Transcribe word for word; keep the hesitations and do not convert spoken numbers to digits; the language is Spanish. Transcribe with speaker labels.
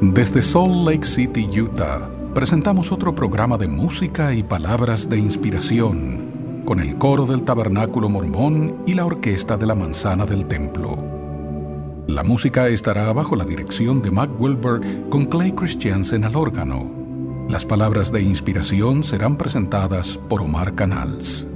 Speaker 1: Desde Salt Lake City, Utah, presentamos otro programa de música y palabras de inspiración, con el coro del Tabernáculo Mormón y la orquesta de la Manzana del Templo. La música estará bajo la dirección de Mac Wilberg con Clay Christiansen al órgano. Las palabras de inspiración serán presentadas por Omar Canals.